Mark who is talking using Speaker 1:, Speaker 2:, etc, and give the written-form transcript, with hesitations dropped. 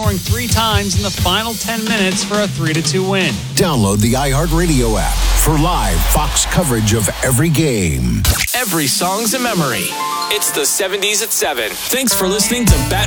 Speaker 1: scoring 3 times in the final 10 minutes for a 3-2 win.
Speaker 2: Download the iHeartRadio app for live Fox coverage of every game.
Speaker 3: Every song's a memory. It's the 70s at 7. Thanks for listening to Bat